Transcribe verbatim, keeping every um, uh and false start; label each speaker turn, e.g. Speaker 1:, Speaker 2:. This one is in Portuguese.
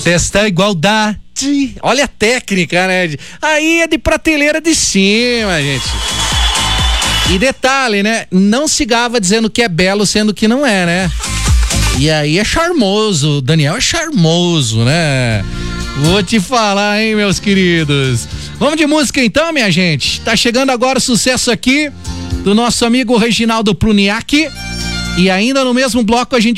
Speaker 1: Festa Igualdade. Olha a técnica, né? Aí é de prateleira de cima, gente. E detalhe, né? Não se gava dizendo que é belo, sendo que não é, né? E aí é charmoso. O Daniel é charmoso, né? Vou te falar, hein, meus queridos. Vamos de música então, minha gente. Tá chegando agora o sucesso aqui do nosso amigo Reginaldo Pruniac. E ainda no mesmo bloco a gente